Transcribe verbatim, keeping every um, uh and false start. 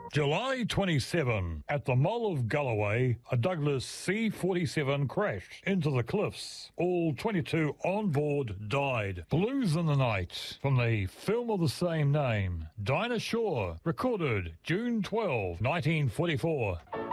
July twenty-seventh, at the Mole of Galloway, a Douglas C forty-seven crashed into the cliffs. All twenty-two on board died. Blues in the Night, from the film of the same name. Dinah Shore, recorded June twelfth, nineteen forty-four.